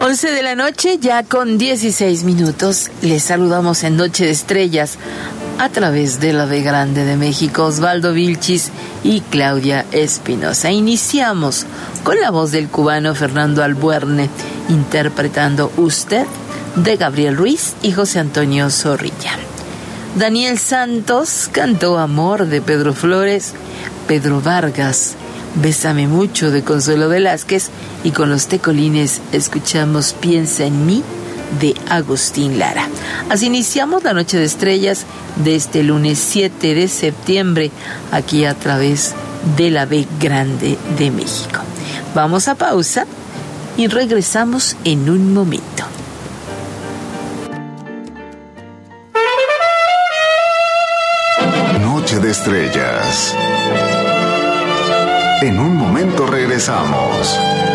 11 de la noche, ya con 16 minutos. Les saludamos en Noche de Estrellas a través de la B Grande de México, Osvaldo Vilchis y Claudia Espinosa. Iniciamos con la voz del cubano Fernando Albuerne, interpretando Usted, de Gabriel Ruiz y José Antonio Zorrilla. Daniel Santos cantó Amor, de Pedro Flores. Pedro Vargas, Bésame Mucho, de Consuelo Velázquez, y con los tecolines escuchamos Piensa en mí, de Agustín Lara. Así iniciamos la Noche de Estrellas de este lunes 7 de septiembre, aquí a través de la B Grande de México. Vamos a pausa y regresamos en un momento. Noche de Estrellas. En un momento regresamos.